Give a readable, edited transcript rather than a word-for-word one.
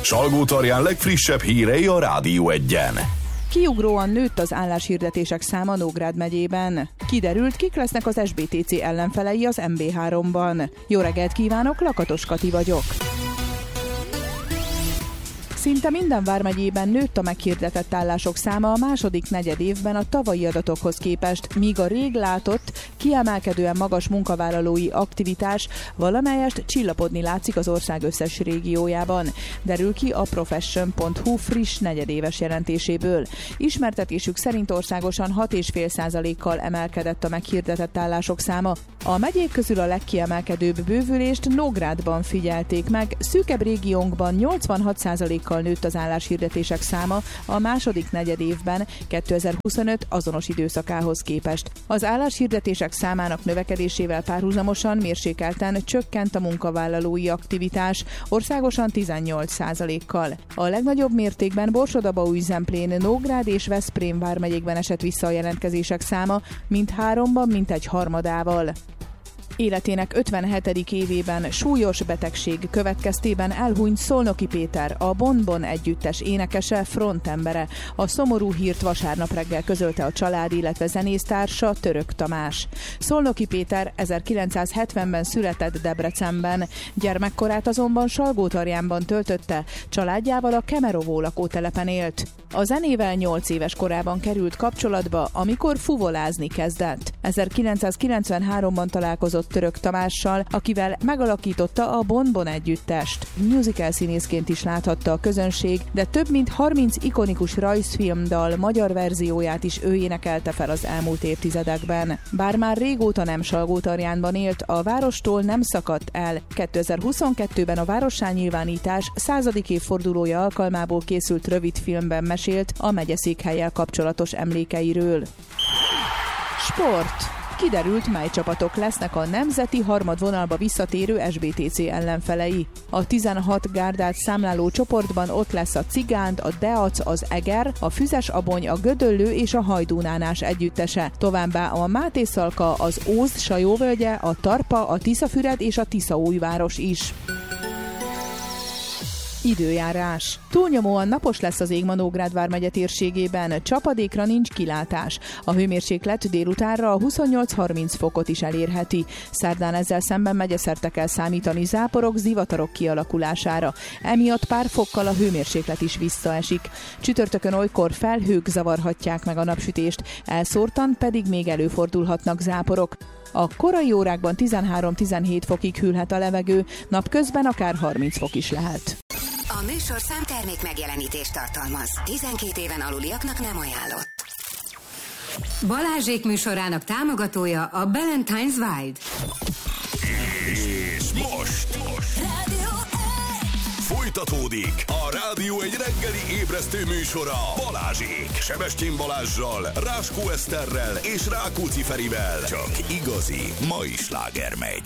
Salgótarján legfrissebb hírei a Rádió Egyen. Kiugróan nőtt az álláshirdetések száma Nógrád megyében. Kiderült, kik lesznek az SBTC ellenfelei az MB3-ban. Jó reggelt kívánok, Lakatos Kati vagyok. Szinte minden vármegyében nőtt a meghirdetett állások száma a második negyedévben a tavalyi adatokhoz képest, míg a rég látott, kiemelkedően magas munkavállalói aktivitás valamelyest csillapodni látszik az ország összes régiójában. Derül ki a Profession.hu friss negyedéves jelentéséből. Ismertetésük szerint országosan 6,5%-kal emelkedett a meghirdetett állások száma. A megyék közül a legkiemelkedőbb bővülést Nógrádban figyelték meg, szűkebb régiónkban 86%-kal nőtt az álláshirdetések száma a második negyedévben 2025 azonos időszakához képest. Az álláshirdetések számának növekedésével párhuzamosan mérsékelten csökkent a munkavállalói aktivitás, országosan 18%-kal. A legnagyobb mértékben Borsod-Abaúj-Zemplén, Nógrád és Veszprém vármegyékben esett vissza a jelentkezések száma, mindháromban mintegy harmadával. Életének 57. évében súlyos betegség következtében elhunyt Szolnoki Péter, a Bon-Bon együttes énekese, frontembere. A szomorú hírt vasárnap reggel közölte a család, illetve zenésztársa, Török Tamás. Szolnoki Péter 1970-ben született Debrecenben, gyermekkorát azonban Salgótarjánban töltötte, családjával a Kemerovó lakótelepen élt. A zenével 8 éves korában került kapcsolatba, amikor fuvolázni kezdett. 1993-ban találkozott Török Tamással, akivel megalakította a Bon-Bon együttest. Musical színészként is láthatta a közönség, de több mint 30 ikonikus rajzfilmdal magyar verzióját is ő énekelte fel az elmúlt évtizedekben. Bár már régóta nem Salgótarjánban élt, a várostól nem szakadt el. 2022-ben a várossá nyilvánítás 100. évfordulója alkalmából készült rövidfilmben mesélt a megyeszékhellyel kapcsolatos emlékeiről. Sport. Kiderült, mely csapatok lesznek a nemzeti harmadvonalba visszatérő SBTC ellenfelei. A 16 gárdát számláló csoportban ott lesz a Cigánd, a Deac, az Eger, a Füzes-Abony, a Gödöllő és a Hajdúnánás együttese. Továbbá a Mátészalka, az Ózd Sajóvölgye, a Tarpa, a Tiszafüred és a Tiszaújváros is. Időjárás. Túlnyomóan napos lesz az ég ma Nógrád vármegye térségében, csapadékra nincs kilátás. A hőmérséklet délutánra a 28-30 fokot is elérheti. Szerdán ezzel szemben megyeszerte kell számítani záporok, zivatarok kialakulására. Emiatt pár fokkal a hőmérséklet is visszaesik. Csütörtökön olykor felhők zavarhatják meg a napsütést, elszórtan pedig még előfordulhatnak záporok. A korai órákban 13-17 fokig hűlhet a levegő, napközben akár 30 fok is lehet. A műsorszám termék megjelenítést tartalmaz. 12 éven aluliaknak nem ajánlott. Balázsék műsorának támogatója a Ballantine's Wild. És most folytatódik a Rádió egy reggeli ébresztő műsora Balázsék. Sebestyén Balázssal, Ráskó Eszterrel és Rákóczi Ferivel. Csak igazi mai sláger megy.